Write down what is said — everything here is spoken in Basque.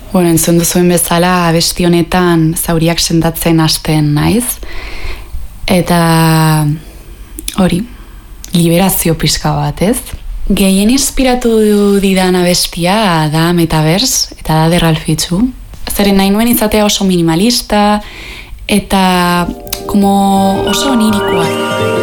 Bueno, entzun duzuen bezala, abesti honetan zauriak sendatzen hasten naiz. Eta hori, liberazio pixka bat, ez? Gehien inspiratu didan abestia da Metaverse, eta da The Ralph Fitzhu. Zeren nahi nuen izatea oso minimalista, eta como oso onirikoa.